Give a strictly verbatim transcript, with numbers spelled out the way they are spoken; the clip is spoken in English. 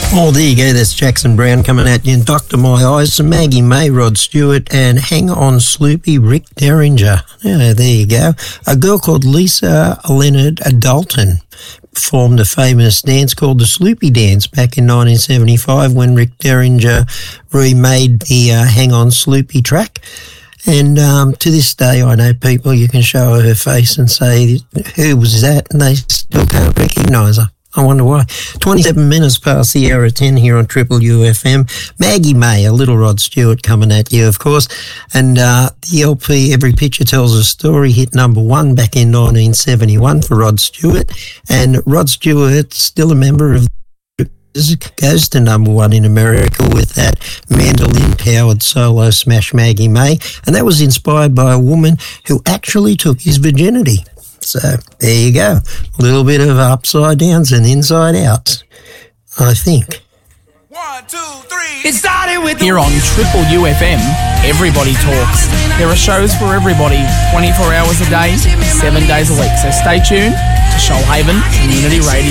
Oh, there you go. That's Jackson Brown coming at you. And Doctor My Eyes, some Maggie May, Rod Stewart, and Hang On Sloopy, Rick Derringer. Yeah, there you go. A girl called Lisa Leonard Dalton performed a famous dance called the Sloopy Dance back in nineteen seventy-five when Rick Derringer remade the uh, Hang On Sloopy track. And um, to this day, I know people, you can show her face and say, who was that? And they still can't recognise her. I wonder why. twenty-seven minutes past the hour of ten here on Triple U F M. Maggie May, a little Rod Stewart coming at you, of course. And uh, the L P, Every Picture Tells a Story, hit number one back in nineteen seventy-one for Rod Stewart. And Rod Stewart's still a member of goes to number one in America with that mandolin-powered solo smash Maggie May. And that was inspired by a woman who actually took his virginity. So there you go. A little bit of upside downs and inside outs, I think. One, two, three. It started with Here on Triple U F M, everybody talks. There are shows for everybody, twenty-four hours a day, seven days a week. So stay tuned to Shoalhaven Community Radio.